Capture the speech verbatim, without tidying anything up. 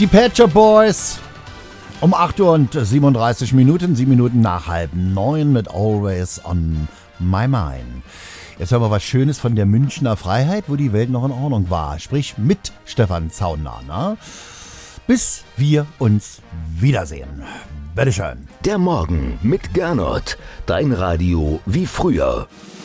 Die Pet Shop Boys um acht Uhr und siebenunddreißig Minuten, sieben Minuten nach halb neun mit Always on My Mind. Jetzt hören wir was Schönes von der Münchner Freiheit, wo die Welt noch in Ordnung war. Sprich mit Stefan Zauner. Na? Bis wir uns wiedersehen. Bitteschön. Der Morgen mit Gernot. Dein Radio wie früher.